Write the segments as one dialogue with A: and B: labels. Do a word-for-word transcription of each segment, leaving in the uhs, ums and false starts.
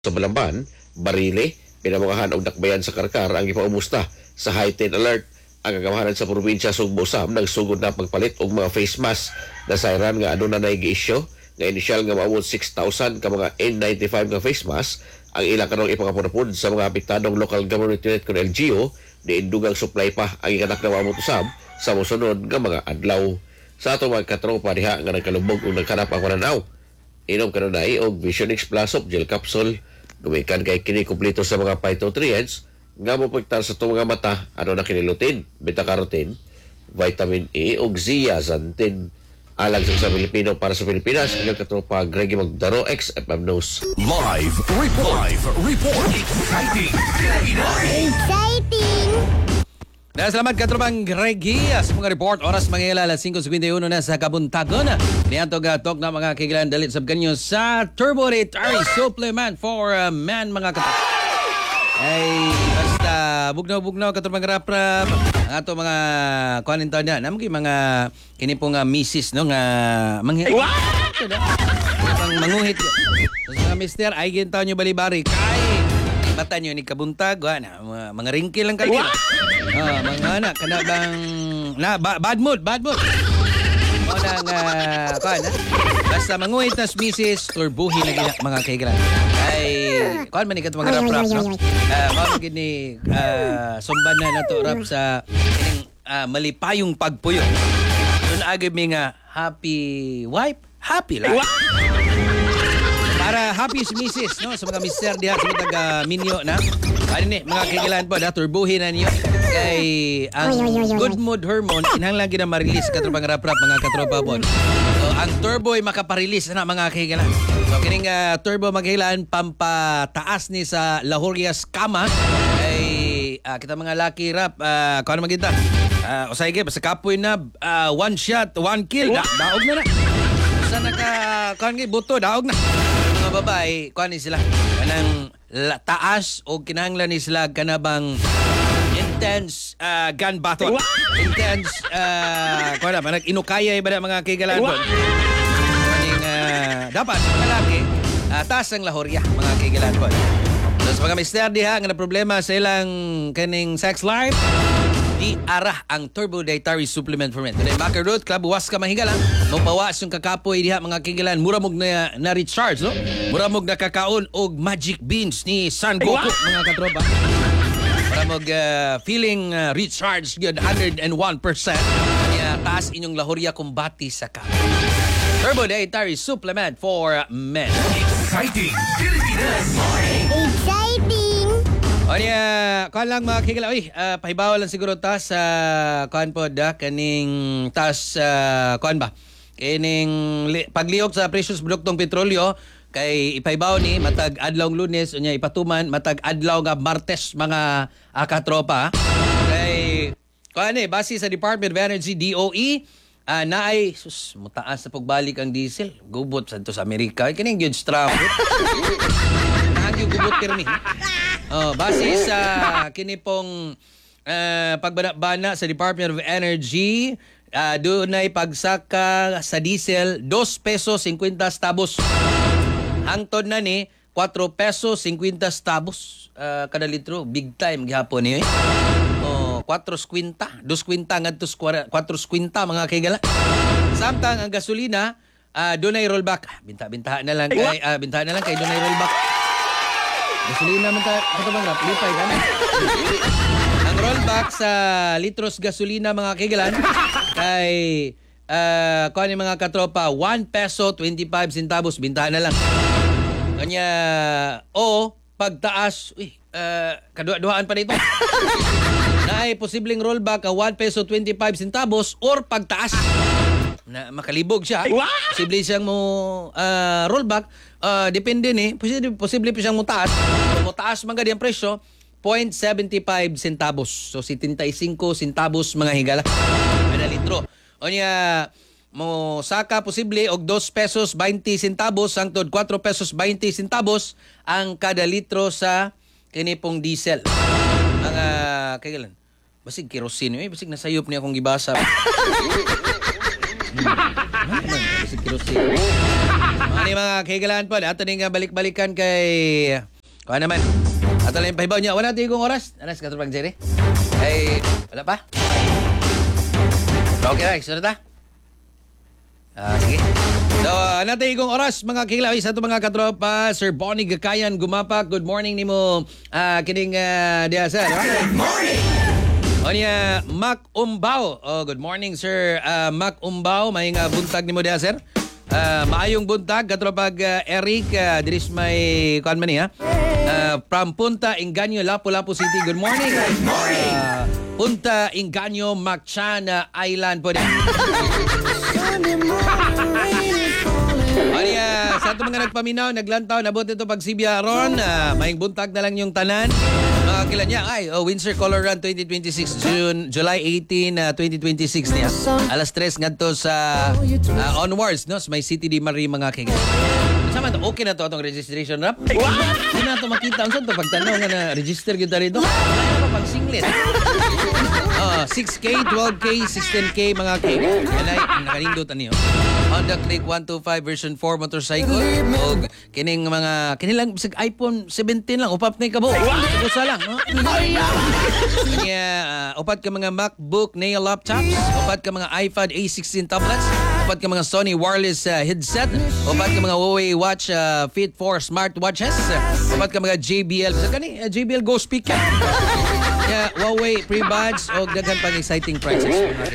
A: Sa Balamban, Barile, pinamukahan og dakbayan sa Karkar ang ipaumusta sa heightened alert. Ang kagamahanan sa probinsya Sugbo Sam nagsugod na pagpalit og mga face mask na sayran nga aduna nay gi-issue nga inisyal nga maabot six thousand ka mga N ninety-five nga face mask ang ilang kanong ipangapurapod sa mga apektadong local government unit kon L G O ni indugang supply pa ang ikanak na maabot usab sa mosunod nga mga adlaw. Sa ato mga katropa diha nga nagkalubog og nagkanap ang pananaw, inom kanunay og Vision X Plus of gel capsule. Gumikan kay kini kumpleto sa mga phytonutrients nga mopektar sa itong mga mata, ano na kinilutin, beta-carotene, vitamin A o zeaxanthin. Alang sa Pilipino para sa Pilipinas, ilang katropa Greggy Magdaro, X F M News.
B: Live report. Live report. Exciting.
C: Exciting!
D: Salamat katropang Greggy sa mga report. Oras mga alas five fifty-one na sa kabuntagon. Niantog tok na mga kikilan dalit sab kanyo sa Turbo Retard Supplement for uh, Man mga katropang. Ay, basta bugnaw-bugnaw katropang rap-rap. Ang ato mga kuanin taon na. Naman mga kinipong uh, misis no nga manghit. What? Pang manguhit. So, mga mister, ay gintaw nyo balibari. Kay, mata nyo ni kabuntag. Na, mga, mga ringkil lang kayo. Ah, mga anak, kana bang na ba, bad mood, bad mood. Mo nang uh, kan, basta manguhit na misis turbuhin na gina mga kaigan. Ay, kan man ikat mga rap rap no. Ah, uh, mo gini uh, sumban na nato rap sa ining uh, malipayong pagpuyo. Doon agad mi nga happy wife, happy life. Para happy si misis no sa mga mister diha sa taga Minyo na. Ano ni mga kikilan po da turbuhin na niyo. Kay ang good mood hormone kinahanglan gina ma-release katropang rap-rap mga katropa po. So ang turbo ay makaparelease na mga kahigalan. So kining uh, turbo maghilan pampataas ni sa Lahorias kama ay uh, kita mga lucky rap uh, kung ano magita. Uh, usay gyud sa kapoy na uh, one shot, one kill. Da, daog na na. Sa naka kan gyud buto daog na. Mga babae kuan ni sila kanang taas o kinahanglan ni sila kanabang intense uh, gun battle. What? Intense uh, kuha na, manag inukaya ba na mga kigalan po. Maning uh, dapat mga lalaki uh, taas ang lahorya mga kigalan po. So sa mga mister diha nga na problema sa ilang kaning sex life, di arah ang Turbo Dietary Supplement for Men. Today, Maca Road, Club Huasca, Mahigalan. Mapawas yung kakapoy diha mga kigalan. Muramog na, na recharge, no? Muramog na kakaon og magic beans ni San Goku, mga katropa. Muramog uh, feeling uh, recharged good, one hundred one percent. Kaya taas inyong lahorya kumbati sa ka. Turbo Dietary Supplement for Men.
B: Exciting. Pilipinas.
C: Exciting!
D: O niya, kuhan lang mga kikila. Uy, uh, pahibawa lang siguro ta sa kuhan po da, kaning tas, uh, kuhan ba? Kaning li, pagliok sa precious produktong petrolyo, kay ipahibaw ni matag adlawng Lunes, unya ipatuman, matag adlaw nga Martes mga uh, katropa. Kay, kuhan eh, base sa Department of Energy, D O E, uh, na ay, sus, mutaas na pagbalik ang diesel. Gubot sa sa Amerika. Kining good strap. Nahagyo gubot pirmi. Oh, base sa kinipong uh, pagbana-bana sa Department of Energy, uh, doon ay pagsaka sa diesel two pesos fifty centavos. Hangtod na ni four pesos fifty centavos uh, kada litro. Big time gihapon ni. Eh. Oh, four fifty, two fifty ngadto four fifty mga kaigala. Samtang ang gasolina, uh, doon ay rollback. Binta-binta na lang kay uh, binta na lang kay doon ay rollback. Gasolina man ta katubang rap lipay ka na. Ang rollback sa litros gasolina mga kigalan kay uh, kuha ni mga katropa one peso twenty-five centavos bintahan na lang. Kanya o pagtaas uy uh, kadua-duhaan pa dito. Na ay posibleng rollback ang one peso twenty-five centavos or pagtaas na makalibog siya. Posible siyang mo uh, rollback. Uh, depende ni, posible, posible pa siyang mutaas. So, mutaas mga di ang presyo, zero point seven five centavos. So, seventy-five centavos mga higala. Kada litro. O niya, mo saka posible og two pesos twenty centavos hangtod four pesos twenty centavos ang kada litro sa kinipong diesel. Ang uh, kailan? Basig kerosene. Eh, basig nasayop niya akong gibasa. Hmm. Ano man? Basig kerosene. Ano mga kaigalaan po? Ato nga balik-balikan kay Kuha naman. At lang pahibaw niya. Wala tayo kong oras. Anas, katulad Jerry. Ay, wala pa? Okay na, sunod ta? Ah, sige. So, uh, natin kong oras, mga kilaw, sa ito mga katropa, Sir Bonnie Gakayan, gumapak. Good morning ni mo, uh, kining uh, diasa. Good morning! O niya, Mac Umbao. Oh, good morning, Sir uh, Mac Umbao. May nga buntag ni mo diya, sir. Uh, maayong buntag, katropag uh, Eric, uh, diris may, kuhan man niya, uh, from Punta Inganyo, Lapu-Lapu City. Good morning! Good morning! Uh, Punta Inganyo, Macchana Island po din. Ano sa ito mga nagpaminaw, naglantaw, nabot ito pag Sibya ron, uh, may buntag na lang yung tanan. Mga kailan niya, ay, oh, Windsor Color Run twenty twenty-six, June, July eighteen, uh, twenty twenty-six niya. Alas tres nga to sa uh, onwards, no? Sa may City di Marie, mga kailan. Sama to, okay na to atong registration rap. Hindi na to makita. Ang saan to, pagtanaw nga na register kita rito. Ano pa pang singlet? Uh, six K, twelve K, sixteen K, mga K. Yan ay, nakalindot niyo. Honda Click one twenty-five version four motorcycle. O kining mga, kinilang sig iPhone seventeen lang. Upap na yung kabo. Usa lang. No? Kanya, uh, upat ka mga MacBook Neo laptops. Upat ka mga iPad A sixteen tablets. Upat ka mga Sony wireless uh, headset. Upat ka mga Huawei Watch uh, Fit four smartwatches. Upat ka mga J B L. Sa kani, uh, J B L Go Speaker. Yeah, Huawei pre-buds o daghan pang exciting prices.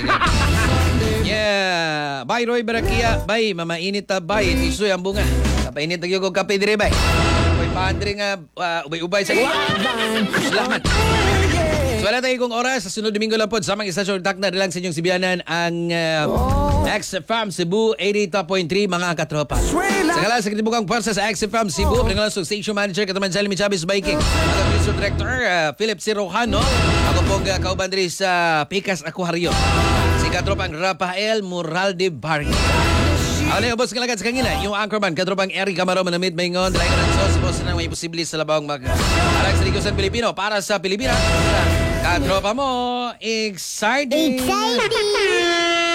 D: Yeah, bye Roy Barakia, bye Mama Inita, bye Itisoy ang bunga. Kapainit nagyo ko kape dire bye. Uy paandre nga uh, ubay-ubay sa salamat. So wala tayo kong oras sa sunod Domingo lang po sa mga istasyon takna lang sa inyong sibiyanan ang uh, X F M Cebu eighty-eight point three mga katropa. Sa kalan sa kitibukang parsa sa X F M Cebu, pinangalan sa station manager kataman Salmi Chavez Biking. Ako producer director uh, Philip Sirojano. Ako pong uh, kauban diri sa Picas Aquario. Si katropang Rafael Muralde Barrio. Alay, ubos ka lagad sa kangina. Yung anchorman, katropang Eric Camaro manamit maingon. Dalay ka ng sos, supos na may posible sa labawang mag... Alag sa Ligusan Pilipino para sa Pilipinas. Katropa mo, exciting!
C: Exciting!